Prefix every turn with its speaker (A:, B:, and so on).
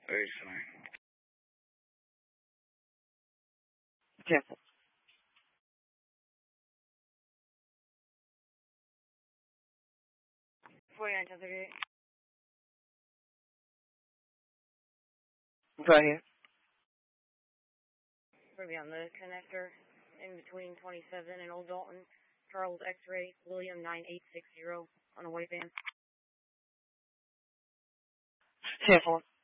A: Very sorry.
B: Careful.
C: 4938.
B: Right here.
C: We're going to be on the connector in between 27 and Old Dalton. Charles X-Ray, William 9860 on a white van.
B: Careful.